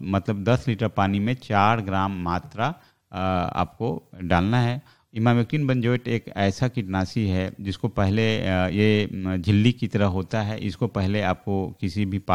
मतलब 10 लीटर पानी में 4 ग्राम मात्रा आपको डालना है। इमामेक्टिन बेंजोएट एक ऐसा कीटनाशी है जिसको पहले ये झिल्ली की तरह होता है, इसको पहले आपको किसी भी